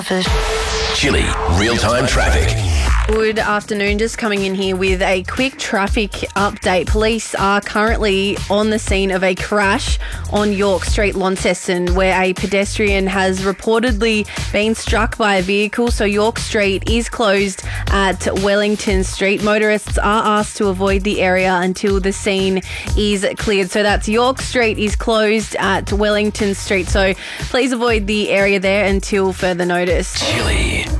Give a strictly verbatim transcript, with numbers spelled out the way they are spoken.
Chilly real-time traffic. Good afternoon. Just coming in here with a quick traffic update. Police are currently on the scene of a crash on York Street, Launceston, where a pedestrian has reportedly been struck by a vehicle. So York Street is closed at Wellington Street. Motorists are asked to avoid the area until the scene is cleared. So that's York Street is closed at Wellington Street. So please avoid the area there until further notice. Chilly.